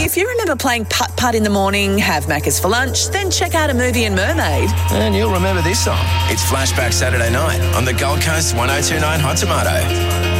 If you remember playing putt-putt in the morning, have Macca's for lunch, then check out a movie in Mermaid. And you'll remember this song. It's Flashback Saturday night on the Gold Coast 102.9 Hot Tomato.